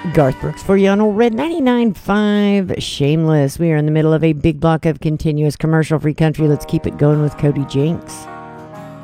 Garth Brooks for you on Old Red 99.5 Shameless. We are in the middle of a big block of continuous commercial-free country. Let's keep it going with Cody Jinks.